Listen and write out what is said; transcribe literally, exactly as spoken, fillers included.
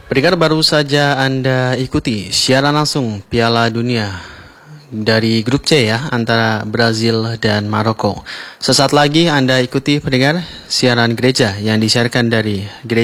Pendengar, baru saja Anda ikuti siaran langsung Piala Dunia dari grup C ya, antara Brazil dan Maroko. Sesaat lagi Anda ikuti pendengar siaran gereja yang disiarkan dari gereja